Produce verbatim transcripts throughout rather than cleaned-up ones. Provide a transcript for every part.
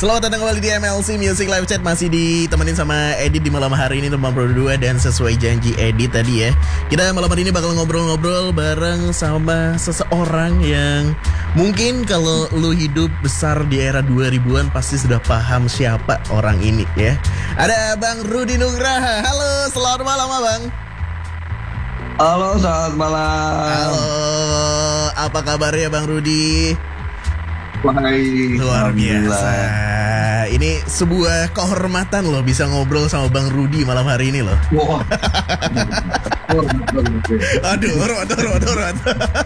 Selamat datang kembali di M L C Music Live Chat. Masih ditemenin sama Edit di malam hari ini, teman Pro dua. Dan sesuai janji Edit tadi ya, kita malam hari ini bakal ngobrol-ngobrol bareng sama seseorang yang mungkin kalau lu hidup besar di era dua ribuan pasti sudah paham siapa orang ini ya. Ada Bang Rudy Nugraha. Halo, selamat malam Bang. Halo, selamat malam. Halo, apa kabarnya Bang Rudy? Baik, luar biasa. Ini sebuah kehormatan loh bisa ngobrol sama Bang Rudy malam hari ini loh. Wah. Aduh, hormat, hormat, hormat.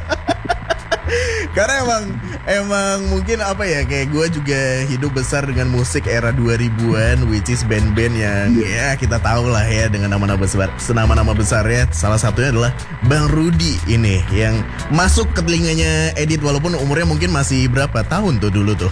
Karena emang emang mungkin apa ya, kayak gue juga hidup besar dengan musik era dua ribuan, which is band-band yang yeah. ya kita tahu lah ya dengan nama-nama besar, nama-nama besarnya. Salah satunya adalah Bang Rudy ini yang masuk ke telinganya Edit walaupun umurnya mungkin masih berapa tahun tuh dulu tuh.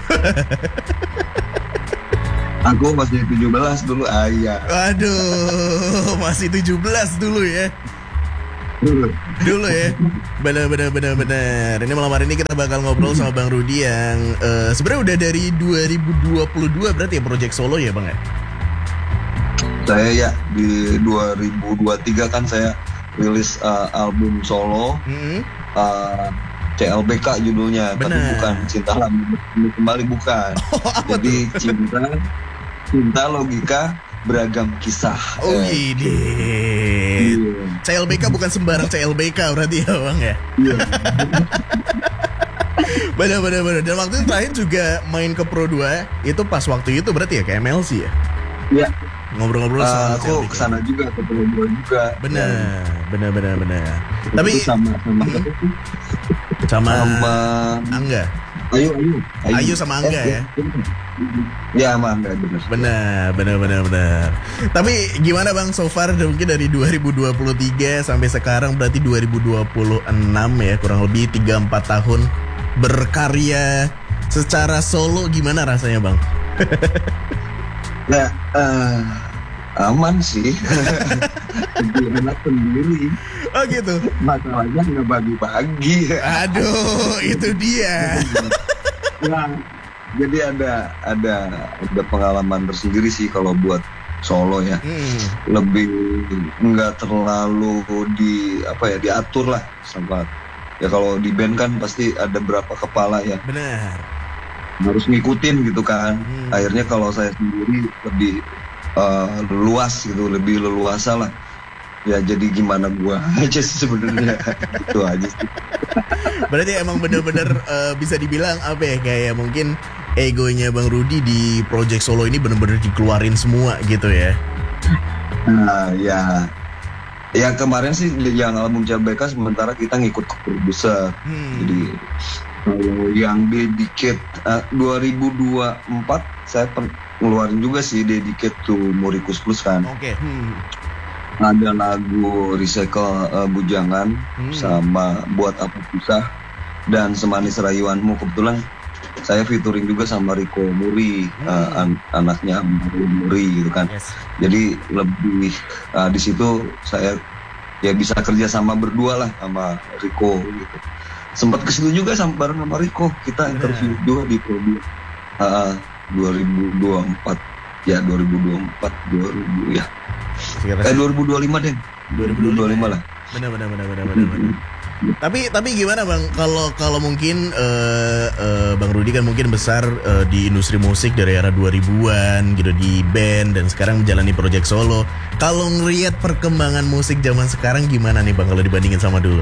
Aku masih tujuh belas dulu, ayah. Waduh, masih tujuh belas dulu ya. Dulu. Dulu ya. Benar benar benar benar. Ini malam hari ini kita bakal ngobrol sama Bang Rudy yang uh, sebenarnya udah dari dua ribu dua puluh dua berarti ya project solo ya Bang ya? Saya ya di dua ribu dua puluh tiga kan saya rilis uh, album solo. Mm-hmm. uh, C L B K judulnya. Bener. Tapi bukan Cinta Lama Kembali, bukan. Oh, jadi tuh? cinta cinta logika beragam kisah. Oh ini yeah. C L B K bukan sembarang C L B K berarti ya Bang ya. Iya. Benar benar benar. Dan waktu itu terakhir juga main ke Pro dua itu pas waktu itu berarti ya ke M L C ya. Iya. Ngobrol-ngobrol uh, sama aku kesana juga ke Pro dua juga. Benar ya. benar benar benar. Tapi sama sama sama, sama Angga. Ayu, Ayu, Ayu, Ayu sama Angga eh, ya. Ya, sama Angga benar. Benar, benar, benar, benar. Tapi gimana Bang so far mungkin dari dua ribu dua puluh tiga sampai sekarang berarti dua ribu dua puluh enam ya, kurang lebih tiga sampai empat tahun berkarya secara solo, gimana rasanya Bang? Ya, uh, aman sih. Lebih enak sendiri. Oh gitu. Masalahnya nggak bagi-bagi. Aduh, itu dia. Nah, jadi ada ada ada pengalaman tersendiri sih kalau buat solo ya. Hmm. Lebih nggak terlalu di apa ya diatur lah sama. Ya kalau di band kan pasti ada berapa kepala ya. Benar. Harus ngikutin gitu kan. Hmm. Akhirnya kalau saya sendiri lebih uh, luas gitu, lebih leluasa lah. Ya jadi gimana gua aja sih sebenarnya. Itu aja sih. Berarti emang bener-bener uh, bisa dibilang apa ya, kayak mungkin egonya Bang Rudy di project solo ini bener-bener dikeluarin semua gitu ya. Nah ya, yang kemarin sih yang album C L B K sementara kita ngikut ke produser. Hmm. Jadi kalau yang dedicate uh, dua ribu dua puluh empat saya pen- ngeluarin juga sih dedicate to Murikus Plus kan. Oke. Okay. Hmm. Ada lagu Recycle uh, Bujangan hmm. sama Buat Apa Susah dan Semanis Rayuanmu. Kebetulan saya featuring juga sama Rico Muri, hmm. uh, an- anaknya Muri gitu kan. Yes. Jadi lebih uh, di situ saya ya bisa kerja sama berdua lah sama Rico gitu. Sempat ke situ juga sama bareng sama Rico, kita interview yeah. juga di Pro dua uh, dua ribu dua puluh empat ya dua ribu dua puluh empat dua ribu ya. Eh dua ribu dua puluh lima deh. dua ribu dua puluh lima lah. Benar benar benar benar benar. benar. Tapi tapi gimana Bang, kalau kalau mungkin uh, uh, Bang Rudy kan mungkin besar uh, di industri musik dari era dua ribuan gitu di band dan sekarang menjalani project solo. Kalau ngelihat perkembangan musik zaman sekarang gimana nih Bang kalau dibandingin sama dulu?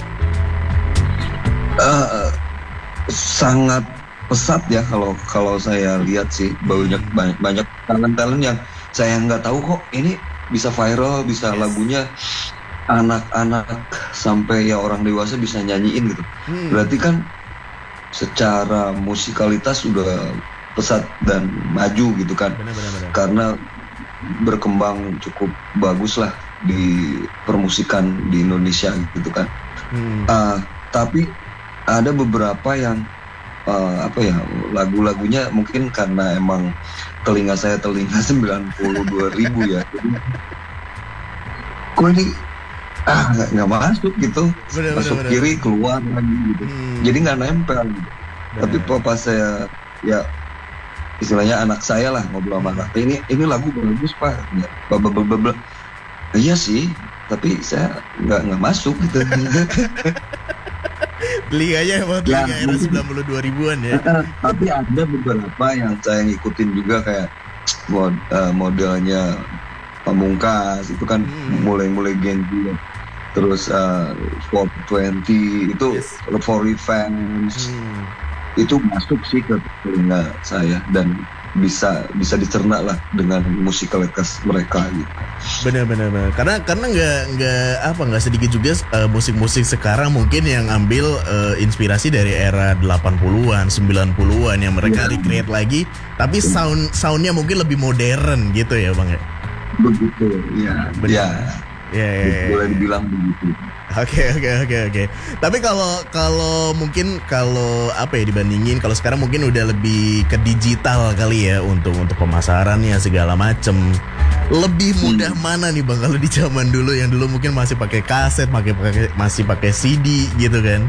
Uh, sangat pesat ya kalau kalau saya lihat sih, banyak banyak banyak talent-talent yang saya nggak tahu kok ini bisa viral, bisa yes. lagunya anak-anak sampai ya orang dewasa bisa nyanyiin gitu. Hmm. Berarti kan secara musikalitas sudah pesat dan maju gitu kan. Benar, benar, benar. Karena berkembang cukup bagus lah di permusikan di Indonesia gitu kan. Hmm. Uh, tapi ada beberapa yang uh, apa ya lagu-lagunya mungkin karena emang telinga saya telinga sembilan puluh dua ribu ya. Jadi, kok ini ah nggak masuk gitu, bener, masuk bener, kiri bener. Keluar lagi gitu. Hmm. Jadi nggak nempel gitu. Tapi pas saya ya istilahnya anak saya lah ngobrol sama anak, ini ini lagu bagus pak, blablabla. Iya sih, tapi saya nggak nggak masuk gitu. Telinganya emang Ya, telinga era sembilan puluh dua ribuan ya. tapi ada beberapa yang saya ngikutin juga kayak mod, eh, modelnya Pamungkas itu kan Hmm. mulai-mulai Gen Z, terus uh, four twenty itu Yes. For Revenge Hmm. itu masuk sih ke telinga saya dan bisa bisa dicerna lah dengan musikalitas mereka gitu. Benar-benar benar. Karena karena nggak nggak apa nggak sedikit juga uh, musik-musik sekarang mungkin yang ambil uh, inspirasi dari era delapan puluhan, sembilan puluhan yang mereka Iya. recreate lagi, tapi sound soundnya mungkin lebih modern gitu ya bang ya. Begitu ya. Benar. Ya, Ya, ya, ya, boleh ya. dibilang begitu. Oke oke oke oke. Tapi kalau kalau mungkin kalau apa ya dibandingin kalau sekarang mungkin udah lebih ke digital kali ya untuk untuk pemasarannya segala macem. Lebih mudah mana nih bang kalau di zaman dulu yang dulu mungkin masih pakai kaset, pakai pakai masih pakai C D gitu kan?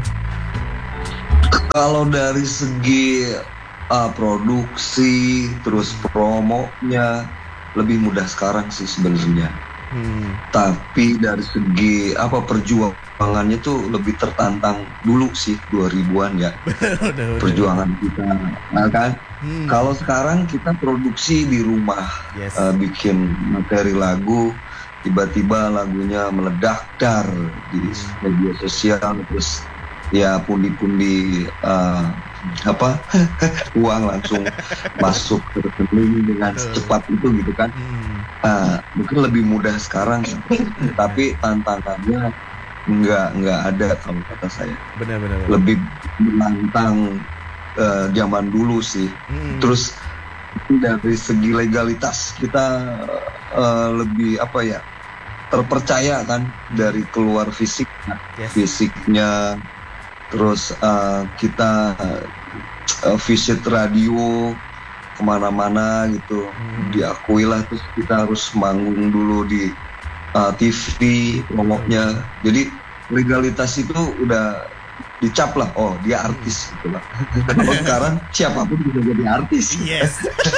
Kalau dari segi uh, produksi terus promonya lebih mudah sekarang sih sebenarnya. Hmm. Tapi dari segi apa perjuangannya tuh lebih tertantang dulu sih dua ribuan ya. Udah, udah. Perjuangan kita, nah kan? Hmm. Kalau sekarang kita produksi di rumah, Yes. uh, bikin materi lagu, tiba-tiba lagunya meledak dar di media sosial, terus ya pundi-pundi uh, apa uang langsung masuk ke rekening dengan Betul. secepat itu gitu kan. Hmm. Uh, mungkin lebih mudah sekarang, tapi tantangannya nggak nggak ada kalau kata saya. Benar-benar. Lebih menantang uh, zaman dulu sih. Hmm. Terus dari segi legalitas kita uh, lebih apa ya terpercaya kan dari keluar fisik Yes. fisiknya, terus uh, kita uh, visit radio kemana-mana gitu, Hmm. diakui lah, terus kita harus manggung dulu di uh, T V promonya, jadi legalitas itu udah dicap lah, oh dia artis gitu lah. Kalau sekarang siapapun bisa jadi artis. Yes.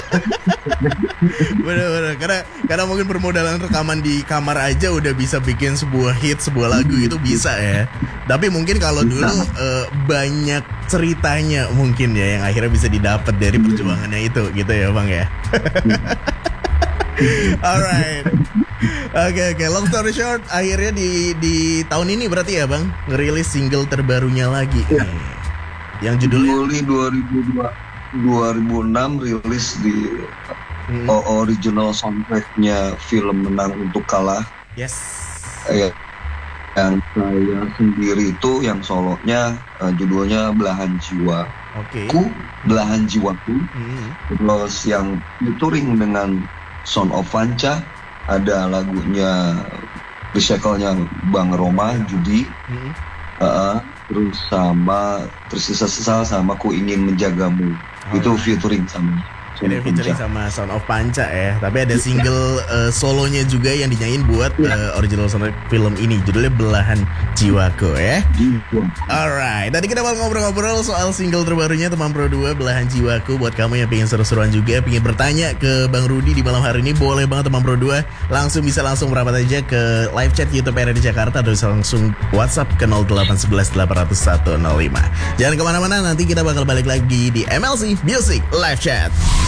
Bener-bener. Karena karena mungkin permodalan rekaman di kamar aja udah bisa bikin sebuah hit, sebuah lagu itu bisa ya. Tapi mungkin kalau dulu eh, banyak ceritanya mungkin ya yang akhirnya bisa didapat dari perjuangannya itu gitu ya bang ya. Alright. Oke oke. Long story short, akhirnya di di tahun ini berarti ya bang ngerilis single terbarunya lagi. Iya. Nih. Yang judulnya Juli dua ribu dua, dua ribu enam rilis di Hmm. o- original soundtracknya film Menang Untuk Kalah. Yes. Eh, yang saya sendiri itu yang solonya eh, judulnya Belahan Jiwa. Oke. Ku Belahan Jiwaku. Hmm. Terus yang featuring dengan Son of Vanca, ada lagunya recycle-nya Bang Roma, Judi. Hmm. Uh, terus sama tersisa sesal sama Ku Ingin Menjagamu. Itu Alright. featuring sama Son Ada of featuring Vanca. sama Sound of Panca ya. Tapi ada single eh, solonya juga yang dinyanyiin buat eh, original soundtrack film ini. Judulnya Belahan Jiwaku ya. Jiwa. Alright, tadi kita mau ngobrol-ngobrol soal single terbarunya Teman Pro dua Belahan Jiwaku. Buat kamu yang pengen seru-seruan juga, pengen bertanya ke Bang Rudy di malam hari ini, boleh banget Teman Pro dua. Langsung bisa langsung merapat aja ke live chat YouTube R R D Jakarta, atau bisa langsung WhatsApp ke nol delapan satu satu delapan nol satu nol lima. Jangan kemana-mana, nanti kita bakal balik lagi di M L C Music Live Chat.